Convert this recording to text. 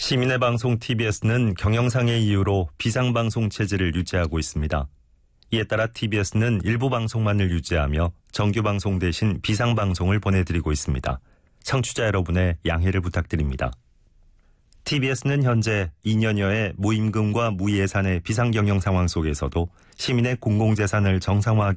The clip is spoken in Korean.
시민의 방송 TBS는 경영상의 이유로 비상방송 체제를 유지하고 있습니다. 이에 따라 TBS는 일부 방송만을 유지하며 정규방송 대신 비상방송을 보내드리고 있습니다. 청취자 여러분의 양해를 부탁드립니다. TBS는 현재 2년여의 무임금과 무예산의 비상경영 상황 속에서도 시민의 공공재산을 정상화하기